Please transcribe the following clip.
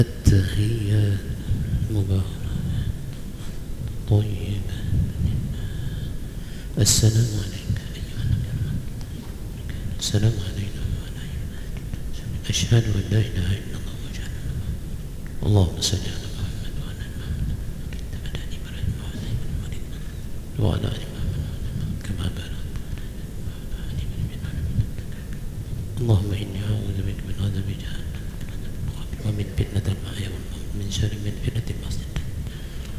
التحيات مباركة طيبة. السلام عليك أيها النبي، السلام علينا وعلى عبادك. أشهد أن لا إله إلا الله وأشهد أن محمدا. اللهم صل على محمد وعلى آل محمد كما باركت على إبراهيم وعلى آل محمد كما باركت على إبراهيم. اللهم إني أعوذ بك من عذاب جهنم ومن فتنة المحيا والممات ومن شر فتنة المسجد